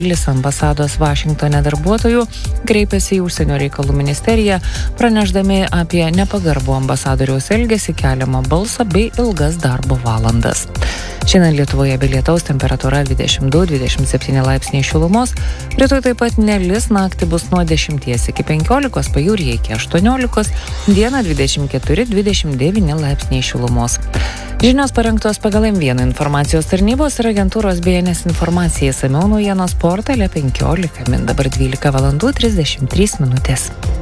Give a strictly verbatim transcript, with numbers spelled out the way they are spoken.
Dalis ambasados Vašingtone darbuotojų kreipėsi į užsienio reikalų ministeriją, pranešdami apie nepagarbų ambasadoriaus elgesį, keliamą balsą bei ilgas darbo valandas. Šiandien Lietuvoje be lietaus, temperatūra dvidešimt du dvidešimt septyni laipsniai šilumos, rytoj taip pat nelis, naktį bus nuo dešimties iki penkiolikos, pajūryje iki aštuoniolikos, dieną dvidešimt keturi dvidešimt devyni laipsniai šilumos. Žinios parengtos pagal M vieną informacijos tarnybos ir agentūros B N S informaciją, išsamiau naujienos portale penkiolika min, dabar dvylika valandų trisdešimt trys minutės.